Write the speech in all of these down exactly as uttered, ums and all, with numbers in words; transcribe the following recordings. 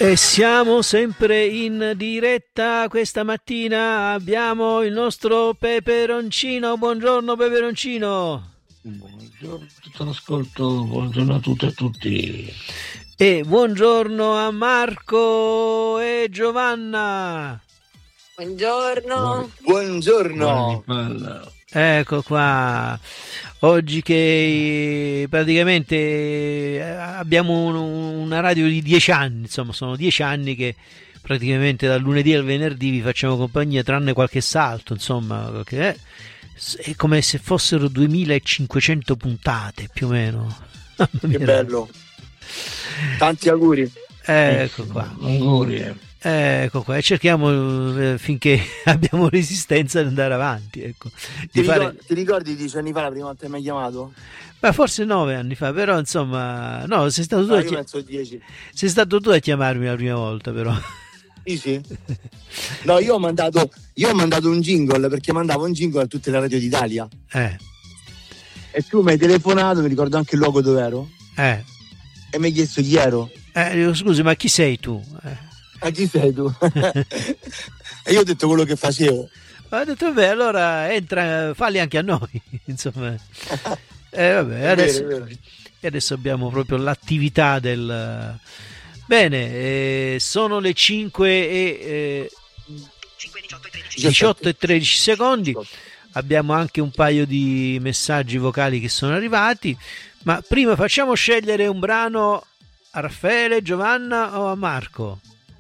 E siamo sempre in diretta. Questa mattina abbiamo il nostro Peperoncino. Buongiorno Peperoncino. Buongiorno a tutto l'ascolto, buongiorno a tutte e a tutti. E buongiorno a Marco e Giovanna. Buongiorno. Buongiorno. Ecco qua. Oggi che praticamente abbiamo un, una radio di dieci anni, insomma sono dieci anni che praticamente dal lunedì al venerdì vi facciamo compagnia, tranne qualche salto, insomma, che è, è come se fossero duemilacinquecento puntate più o meno. Che bello. Tanti auguri. Ecco qua. Auguri. Ecco qua, e cerchiamo eh, finché abbiamo resistenza di andare avanti. Ecco. Di Ti, fare... ricordi, ti ricordi dieci anni fa la prima volta che mi hai chiamato? Ma forse nove anni fa, però insomma, no, sei stato, tu No, a io chi... penso dieci. sei stato tu a chiamarmi la prima volta, però. Sì, sì. No, io ho mandato, io ho mandato un jingle perché mandavo un jingle a tutte le radio d'Italia. Eh. E tu mi hai telefonato, mi ricordo anche il luogo dove ero. Eh. E mi hai chiesto chi ero. Eh, dico, scusi, ma chi sei tu? Eh. A chi sei tu? E io ho detto quello che facevo. Ho detto, beh, allora entra, falli anche a noi, insomma. Eh, vabbè, adesso, vero, è vero. e adesso abbiamo proprio l'attività del... Bene, eh, sono le cinque e... Eh, diciotto e tredici secondi. Abbiamo anche un paio di messaggi vocali che sono arrivati, ma prima facciamo scegliere un brano a Raffaele, Giovanna o a Marco?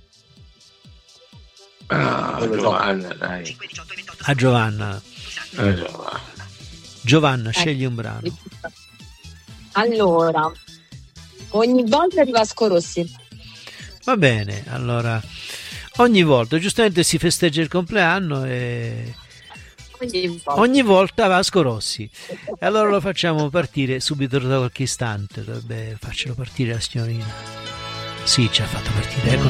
Ah, Giovanna, dai. A Giovanna. Eh, Giovanna. Giovanna, scegli un brano. Allora, ogni volta di Vasco Rossi. Va bene, allora ogni volta, giustamente si festeggia il compleanno e Ogni volta. ogni volta Vasco Rossi. E allora lo facciamo partire subito da qualche istante. Dovrebbe farcelo partire la signorina. Sì, ci ha fatto partire. Ecco.